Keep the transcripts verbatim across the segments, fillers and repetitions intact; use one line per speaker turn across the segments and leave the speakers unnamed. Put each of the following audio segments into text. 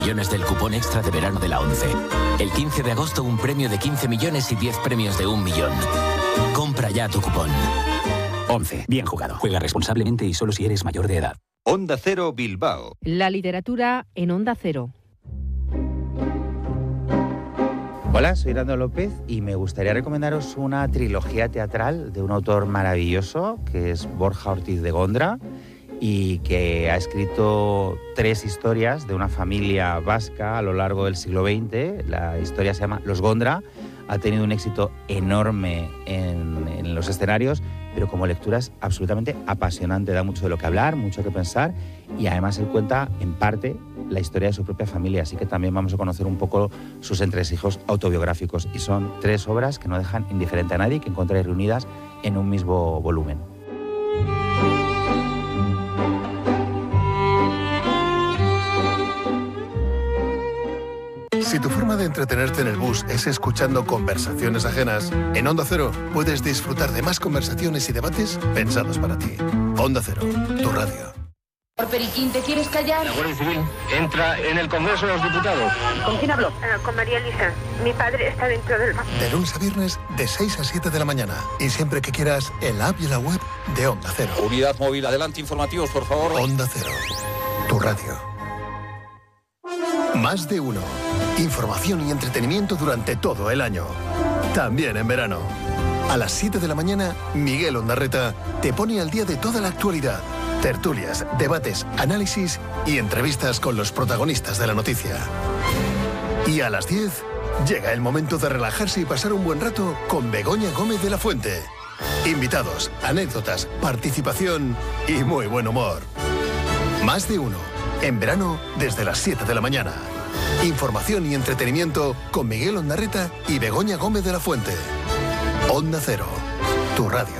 Millones del cupón extra de verano de la ONCE. El quince de agosto un premio de quince millones y diez premios de un millón. Compra ya tu cupón.
ONCE. Bien jugado. Juega responsablemente y solo si eres mayor de edad.
Onda Cero Bilbao.
La literatura en Onda Cero.
Hola, soy Rando López y me gustaría recomendaros una trilogía teatral de un autor maravilloso que es Borja Ortiz de Gondra y que ha escrito tres historias de una familia vasca a lo largo del siglo veinte. La historia se llama Los Gondra, ha tenido un éxito enorme en, en los escenarios, pero como lectura es absolutamente apasionante, da mucho de lo que hablar, mucho que pensar y además él cuenta en parte la historia de su propia familia, así que también vamos a conocer un poco sus entresijos autobiográficos y son tres obras que no dejan indiferente a nadie, que encontráis reunidas en un mismo volumen.
Si tu forma de entretenerte en el bus es escuchando conversaciones ajenas, en Onda Cero puedes disfrutar de más conversaciones y debates pensados para ti. Onda Cero, tu radio.
Por Periquín, ¿te quieres callar?
La Guardia Civil entra en el Congreso de los Diputados.
¿Con quién habló?
Uh, con María Elisa. Mi padre está dentro del banco.
De lunes a viernes, de seis a siete de la mañana. Y siempre que quieras, en la app y en la web de Onda Cero.
Unidad móvil, adelante, informativos, por favor.
Onda Cero, tu radio. Más de uno. Información y entretenimiento durante todo el año. También en verano. A las siete de la mañana, Miguel Ondarreta te pone al día de toda la actualidad. Tertulias, debates, análisis y entrevistas con los protagonistas de la noticia. Y a las diez, llega el momento de relajarse y pasar un buen rato con Begoña Gómez de la Fuente. Invitados, anécdotas, participación y muy buen humor. Más de uno. En verano, desde las siete de la mañana. Información y entretenimiento con Miguel Ondarreta y Begoña Gómez de la Fuente. Onda Cero, tu radio.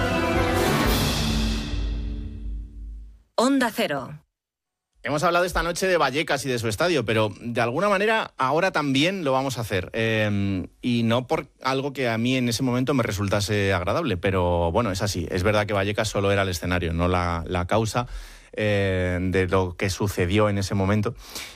Onda Cero.
Hemos hablado esta noche de Vallecas y de su estadio, pero de alguna manera ahora también lo vamos a hacer. Eh, y no por algo que a mí en ese momento me resultase agradable, pero bueno, es así. Es verdad que Vallecas solo era el escenario, no la, la causa eh, de lo que sucedió en ese momento.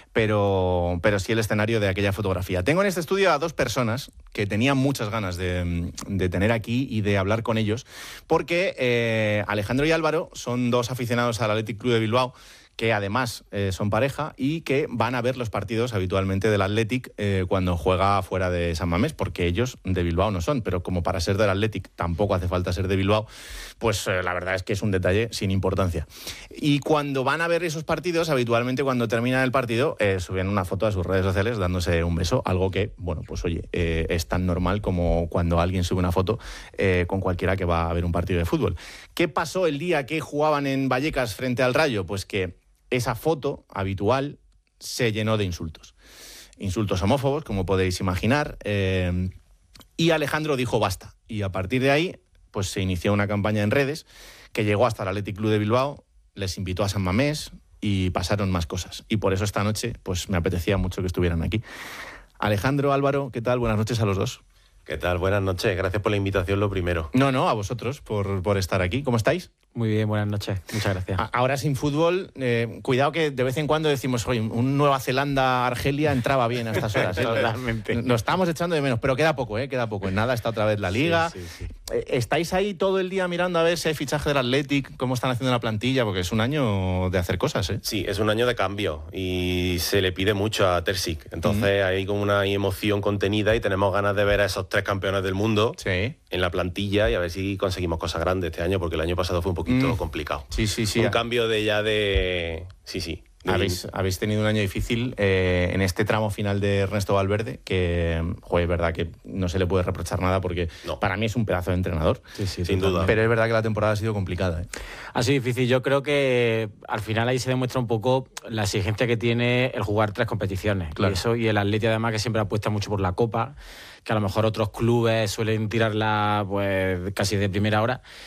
Pero, pero sí el escenario de aquella fotografía. Tengo en este estudio a dos personas que tenían muchas ganas de, de tener aquí y de hablar con ellos, porque eh, Alejandro y Álvaro son dos aficionados al Athletic Club de Bilbao, que además eh, son pareja y que van a ver los partidos habitualmente del Athletic eh, cuando juega fuera de San Mamés, porque ellos de Bilbao no son, pero como para ser del Athletic tampoco hace falta ser de Bilbao, pues eh, la verdad es que es un detalle sin importancia. Y cuando van a ver esos partidos, habitualmente cuando termina el partido, eh, suben una foto a sus redes sociales dándose un beso, algo que, bueno, pues oye, eh, es tan normal como cuando alguien sube una foto eh, con cualquiera que va a ver un partido de fútbol. ¿Qué pasó el día que jugaban en Vallecas frente al Rayo? Pues que esa foto habitual se llenó de insultos. Insultos homófobos, como podéis imaginar. Eh, y Alejandro dijo basta. Y a partir de ahí, pues se inició una campaña en redes que llegó hasta el Athletic Club de Bilbao, les invitó a San Mamés y pasaron más cosas. Y por eso esta noche, pues me apetecía mucho que estuvieran aquí. Alejandro, Álvaro, ¿qué tal? Buenas noches a los dos.
¿Qué tal? Buenas noches. Gracias por la invitación, lo primero.
No, no, a vosotros por, por estar aquí. ¿Cómo estáis?
Muy bien, buenas noches. Muchas gracias.
Ahora sin fútbol, eh, cuidado que de vez en cuando decimos, oye, un Nueva Zelanda-Argelia entraba bien a estas horas. ¿eh?
Totalmente.
Nos estamos echando de menos, pero queda poco, ¿eh? Queda poco. En nada está otra vez la Liga.
Sí, sí, sí.
¿Estáis ahí todo el día mirando a ver si hay fichaje del Athletic, cómo están haciendo la plantilla? Porque es un año de hacer cosas, ¿eh?
Sí, es un año de cambio y se le pide mucho a Terzic. Entonces mm. hay como una emoción contenida y tenemos ganas de ver a esos tres campeones del mundo
sí.
en la plantilla y a ver si conseguimos cosas grandes este año, porque el año pasado fue un poquito mm. complicado.
Sí, sí, sí.
Un cambio de ya de... Sí, sí.
Habéis, habéis tenido un año difícil eh, en este tramo final de Ernesto Valverde, que, joder, es verdad que no se le puede reprochar nada porque no. para mí es un pedazo de entrenador.
Sí, sí,
sin duda.
Pero es verdad que la temporada ha sido complicada. ¿eh?
Ha sido difícil. Yo creo que al final ahí se demuestra un poco la exigencia que tiene el jugar tres competiciones.
Claro.
Y eso, y el Atleti además que siempre apuesta mucho por la Copa, que a lo mejor otros clubes suelen tirarla pues casi de primera hora.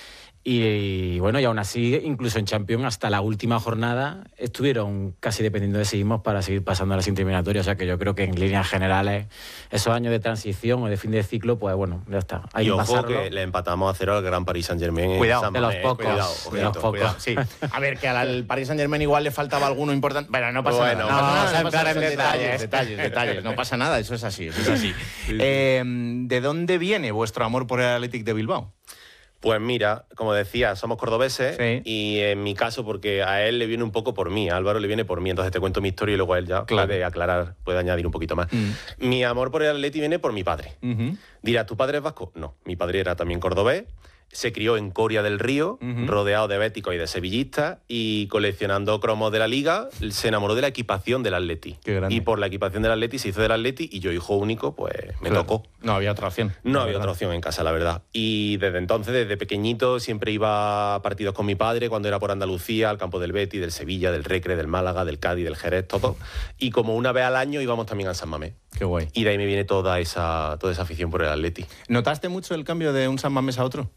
Y, y bueno, y aún así, incluso en Champions, hasta la última jornada, estuvieron casi dependiendo de sí mismos para seguir pasando a las eliminatorias. O sea que yo creo que en líneas generales, esos años de transición o de fin de ciclo, pues bueno, ya está. Hay
y
que
ojo
pasarlo.
que le empatamos a cero al Gran Paris Saint-Germain.
Cuidado,
de los pocos.
Cuidado,
de los pocos.
Cuidado, sí. A ver, que al Paris Saint-Germain igual le faltaba alguno importante. Bueno, no pasa
Bueno,
nada.
no,
No,
vamos
pasa
a
nada,
entrar
no
en
pasa
detalles.
detalles, detalles, detalles. No pasa nada, eso es así, eso es así. Eh, ¿De dónde viene vuestro amor por el Athletic de Bilbao?
Pues mira, como decía, somos cordobeses
Sí.
y en mi caso, porque a él le viene un poco por mí, a Álvaro le viene por mí, entonces te cuento mi historia y luego él ya
Claro.
puede aclarar, puede añadir un poquito más.
Mm.
Mi amor por el Atleti viene por mi padre.
Uh-huh.
Dirá, ¿tu padre es vasco? No, mi padre era también cordobés, se crió en Coria del Río,
Ujú.
rodeado de béticos y de sevillistas, y coleccionando cromos de la Liga, se enamoró de la equipación del Atleti.
Qué grande.
Y por la equipación del Atleti se hizo del Atleti y yo, hijo único, pues me
Claro.
tocó.
No había otra opción.
No
la
había
verdad.
otra opción en casa, la verdad. Y desde entonces, desde pequeñito, siempre iba a partidos con mi padre, cuando era por Andalucía, al campo del Betis, del Sevilla, del Recre, del Málaga, del Cádiz, del Jerez, todo. Y como una vez al año íbamos también al San Mamés.
Qué guay.
Y de ahí me viene toda esa, toda esa afición por el Atleti.
¿Notaste mucho el cambio de un San Mamés a otro?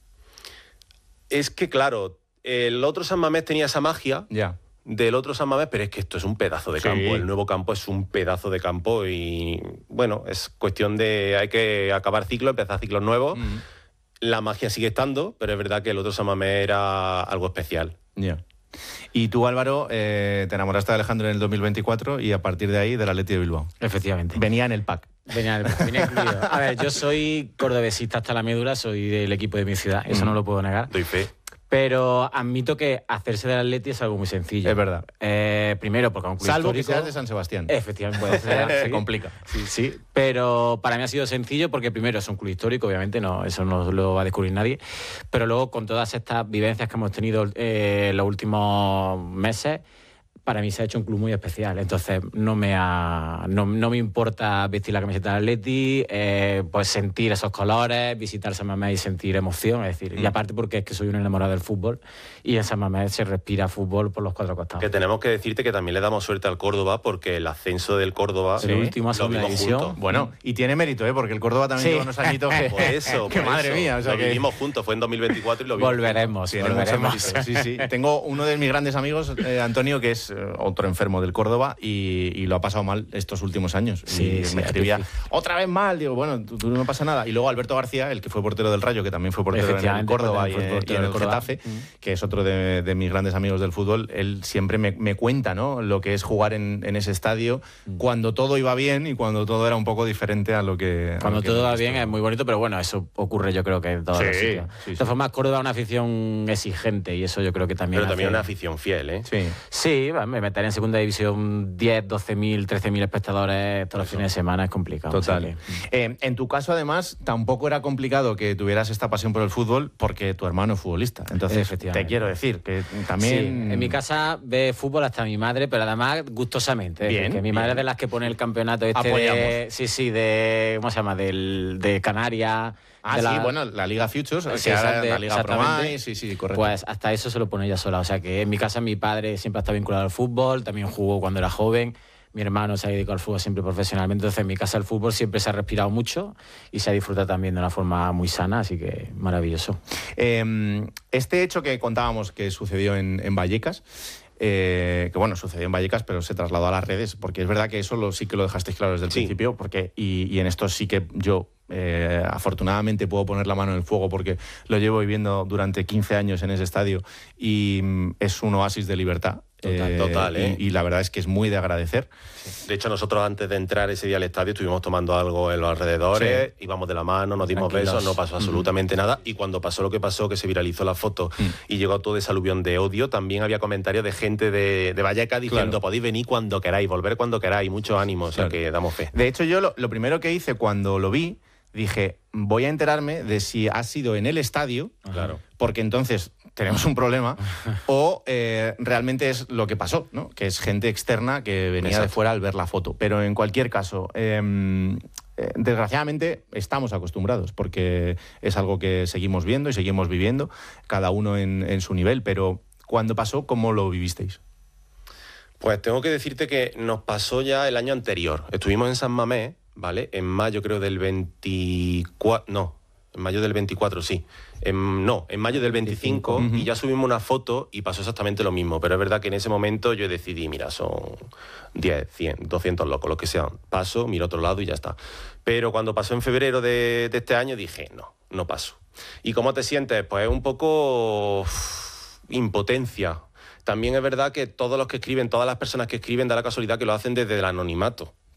Es que, claro, el otro San Mamés tenía esa magia
Ya.
del otro San Mamés, pero es que esto es un pedazo de
Sí.
campo. El nuevo campo es un pedazo de campo y, bueno, es cuestión de... Hay que acabar ciclos, empezar ciclos nuevos.
Mm.
La magia sigue estando, pero es verdad que el otro San Mamés era algo especial.
Ya. Y tú, Álvaro, eh, te enamoraste de Alejandro en el dos mil veinticuatro y a partir de ahí del Athletic de Bilbao.
Efectivamente.
Venía en el pack.
Venía, venía incluido. A ver, yo soy cordobesista hasta la médula, soy del equipo de mi ciudad, eso
Mm.
no lo puedo negar.
Doy fe.
Pero admito que hacerse del Atleti es algo muy sencillo.
Es verdad.
Eh, primero, porque a un club
Salvo que
histórico...
seas de San Sebastián.
Efectivamente, puede ser.
Se
sí.
complica.
Sí, sí. Pero para mí ha sido sencillo porque primero es un club histórico, obviamente, no, eso no lo va a descubrir nadie. Pero luego, con todas estas vivencias que hemos tenido eh, los últimos meses, para mí se ha hecho un club muy especial. Entonces, no me, ha, no, no me importa vestir la camiseta del Atleti, eh, pues sentir esos colores, visitar San Mamés y sentir emoción. Es decir,
Mm.
y aparte porque es que soy un enamorado del fútbol y en San Mamés se respira fútbol por los cuatro costados.
Que tenemos que decirte que también le damos suerte al Córdoba porque el ascenso del Córdoba
El último a
lo
segunda
vimos
división.
juntos.
Bueno, y tiene mérito, ¿eh? Porque el Córdoba también
Sí.
lleva unos añitos que...
Por eso,
que
por
madre
eso.
mía. O sea
lo
que
vivimos juntos, fue en dos mil veinticuatro y lo vimos
Volveremos,
tiene mucho
volveremos.
mérito. Sí, sí. Tengo uno de mis grandes amigos, eh, Antonio, que es eh, otro enfermo del Córdoba y, y lo ha pasado mal estos últimos años.
Sí,
y
sí,
me escribía,
difícil.
otra vez mal. Digo, bueno, tú, tú no pasa nada. Y luego Alberto García, el que fue portero del Rayo, que también fue portero en el
Efectivamente,
Córdoba y,
fue
eh,
portero
y en
del
el
Córdoba.
Getafe,
Mm.
que es otro de, de mis grandes amigos del fútbol, él siempre me, me cuenta, ¿no?, lo que es jugar en, en ese estadio
Mm.
cuando todo iba bien y cuando todo era un poco diferente a lo que... a
Cuando
lo que
todo
hemos
va
visto.
bien es muy bonito, pero bueno, eso ocurre yo creo que en todos
Sí,
los sitios.
sí, sí.
De todas formas, Córdoba es una afición exigente y eso yo creo que también
Pero también
hace-
una afición fiel, ¿eh?
Sí.
Sí, va, me meter en segunda división diez, doce mil, trece mil espectadores todos los fines de semana es complicado. o sea
Total.
que-
Eh, en tu caso, además, tampoco era complicado que tuvieras esta pasión por el fútbol porque tu hermano es futbolista. Entonces,
Efectivamente.
te quiero decir que también...
Sí, en mi casa ve fútbol hasta mi madre, pero además gustosamente. Es
Bien,
decir, que mi
bien.
madre es de las que pone el campeonato este de,
Apoyamos.
sí, sí, de ¿cómo se llama? Del, de Canarias.
Ah,
de
sí,
la-
bueno, la Liga Futures,
Sí,
que ahora
exacte-
la Liga
exactamente.
Promai, sí, sí, correcto.
Pues hasta eso se lo pone ella sola. O sea que en mi casa mi padre siempre ha estado vinculado al fútbol, también jugó cuando era joven. Mi hermano se ha dedicado al fútbol siempre profesionalmente. Entonces en mi casa el fútbol siempre se ha respirado mucho y se ha disfrutado también de una forma muy sana, así que maravilloso.
Eh, este hecho que contábamos que sucedió en, en Vallecas, eh, que bueno, sucedió en Vallecas, pero se trasladó a las redes, porque es verdad que eso lo, sí que lo dejasteis claro desde el
Sí.
principio, porque y, y en esto sí que yo eh, afortunadamente puedo poner la mano en el fuego porque lo llevo viviendo durante quince años en ese estadio y mm, es un oasis de libertad.
Total, total, ¿eh?
Y, y la verdad es que es muy de agradecer.
De hecho, nosotros antes de entrar ese día al estadio estuvimos tomando algo en los alrededores, íbamos de la mano, nos dimos
Tranquilos.
besos, no pasó absolutamente nada. Y cuando pasó lo que pasó, que se viralizó la foto y llegó todo ese aluvión de odio, también había comentarios de gente de, de Vallecas diciendo,
Claro.
podéis venir cuando queráis, volver cuando queráis, mucho ánimo, o sea
Claro.
que damos fe.
De hecho, yo lo, lo primero que hice cuando lo vi, dije, voy a enterarme de si ha sido en el estadio,
Claro.
porque entonces tenemos un problema, o eh, realmente es lo que pasó, ¿no? Que es gente externa que venía de
Exacto.
fuera al ver la foto. Pero en cualquier caso, eh, eh, desgraciadamente estamos acostumbrados, porque es algo que seguimos viendo y seguimos viviendo, cada uno en, en su nivel. Pero cuando pasó, ¿cómo lo vivisteis?
Pues tengo que decirte que nos pasó ya el año anterior. Estuvimos en San Mamés, ¿vale? En mayo creo del veinticuatro... No, En mayo del veinticuatro, sí. En, no, en mayo del veinticinco, uh-huh. y ya subimos una foto y pasó exactamente lo mismo. Pero es verdad que en ese momento yo decidí, mira, son diez, cien, doscientos locos, lo que sea. Paso, miro a otro lado y ya está. Pero cuando pasó en febrero de, de este año dije, no, no paso. ¿Y cómo te sientes? Pues un poco uff, impotencia. También es verdad que todos los que escriben, todas las personas que escriben, da la casualidad que lo hacen desde el anonimato.